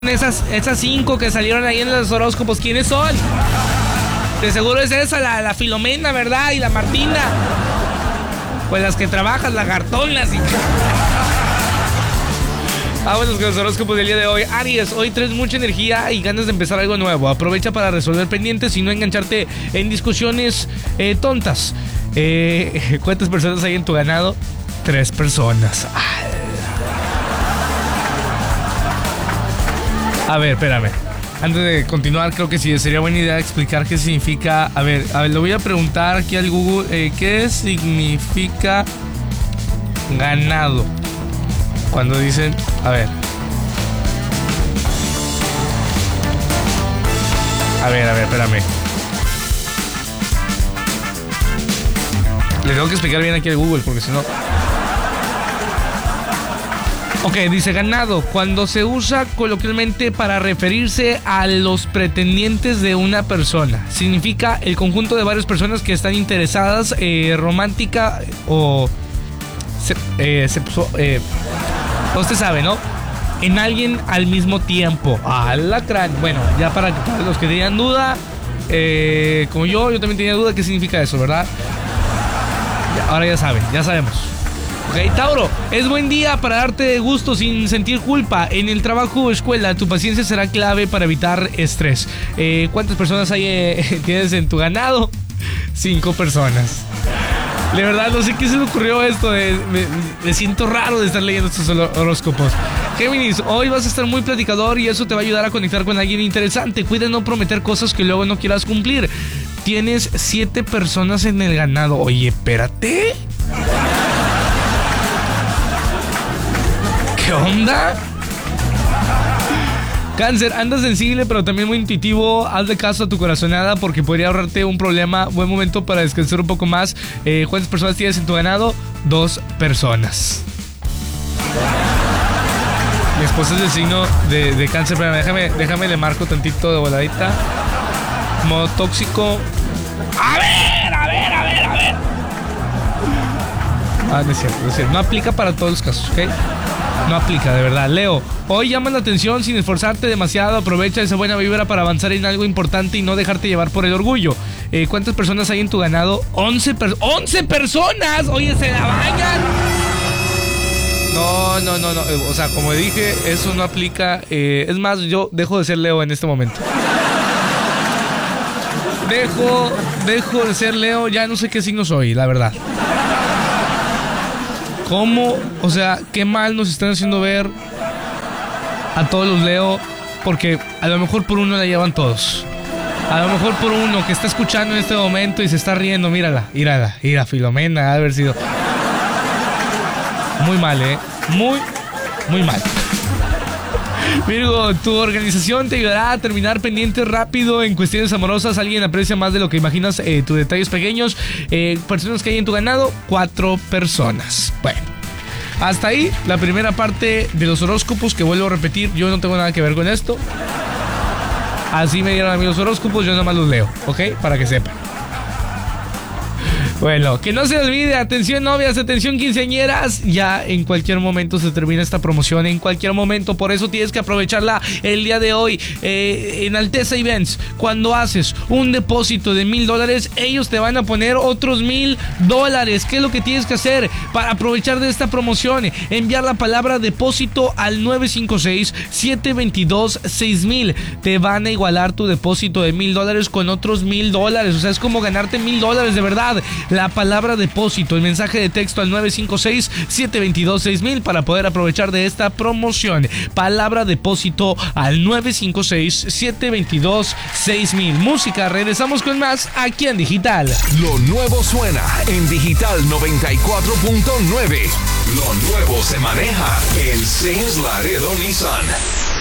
Esas 5 que salieron ahí en los horóscopos, ¿quiénes son? De seguro es esa, la Filomena, ¿verdad? Y la Martina. Pues las que trabajan, lagartonas y... Vámonos con los horóscopos del día de hoy. Aries, hoy traes mucha energía y ganas de empezar algo nuevo. Aprovecha para resolver pendientes y no engancharte en discusiones tontas. ¿Cuántas personas hay en tu ganado? 3 personas. A ver, espérame. Antes de continuar, creo que sí sería buena idea explicar qué significa. A ver, le voy a preguntar aquí al Google qué significa ganado. Cuando dicen, a ver, espérame. Le tengo que explicar bien aquí al Google porque si no... Ok, dice ganado, cuando se usa coloquialmente para referirse a los pretendientes de una persona. Significa el conjunto de varias personas que están interesadas romántica o... usted sabe, ¿no? En alguien al mismo tiempo. Alacrán. Bueno, ya para los que tenían duda, como yo también tenía duda qué significa eso, ¿verdad? Ahora ya saben, ya sabemos. Ok, Tauro, es buen día para darte gusto sin sentir culpa. En el trabajo o escuela, tu paciencia será clave para evitar estrés. ¿Cuántas personas tienes en tu ganado? 5 personas. De verdad, no sé qué se le ocurrió esto. Me siento raro de estar leyendo estos horóscopos. Géminis, hoy vas a estar muy platicador y eso te va a ayudar a conectar con alguien interesante. Cuida no prometer cosas que luego no quieras cumplir. Tienes 7 personas en el ganado. Oye, espérate. ¿Qué onda? Cáncer, andas sensible pero también muy intuitivo. Hazle caso a tu corazonada porque podría ahorrarte un problema. Buen momento para descansar un poco más. ¿Cuántas personas tienes en tu ganado? 2 personas. Mi esposa es del signo de cáncer. Pero déjame le marco tantito de voladita. Modo tóxico. A ver. No es cierto. No aplica para todos los casos, ¿ok? No aplica, de verdad. Leo, hoy llamas la atención sin esforzarte demasiado. Aprovecha esa buena vibra para avanzar en algo importante y no dejarte llevar por el orgullo. ¿Cuántas personas hay en tu ganado? 11 personas. Oye, se la bañan. No. O sea, como dije, eso no aplica. Es más, yo dejo de ser Leo en este momento. Dejo de ser Leo. Ya no sé qué signo soy, la verdad. ¿Cómo? O sea, qué mal nos están haciendo ver a todos los Leo, porque a lo mejor por uno la llevan todos. A lo mejor por uno que está escuchando en este momento y se está riendo, mira, Filomena, ha de haber sido muy mal, muy mal. Virgo, tu organización te ayudará a terminar pendientes rápido en cuestiones amorosas. Alguien aprecia más de lo que imaginas tus detalles pequeños. Personas que hay en tu ganado, 4 personas. Bueno, hasta ahí la primera parte de los horóscopos, que vuelvo a repetir, yo no tengo nada que ver con esto. Así me dieron a mí los horóscopos, yo nada más los leo, ¿ok? Para que sepan. Bueno, que no se olvide, atención novias, atención quinceañeras, ya en cualquier momento se termina esta promoción, en cualquier momento, por eso tienes que aprovecharla el día de hoy. En Alteza Events, cuando haces un depósito de $1,000, ellos te van a poner otros $1,000. ¿Qué es lo que tienes que hacer para aprovechar de esta promoción? Enviar la palabra depósito al 956-722-6000. Te van a igualar tu depósito de $1,000 con otros $1,000, o sea, es como ganarte $1,000 de verdad. La palabra depósito, el mensaje de texto al 956-722-6000 para poder aprovechar de esta promoción. Palabra depósito al 956-722-6000. Música, regresamos con más aquí en Digital. Lo nuevo suena en Digital 94.9. Lo nuevo se maneja en Laredo Nissan.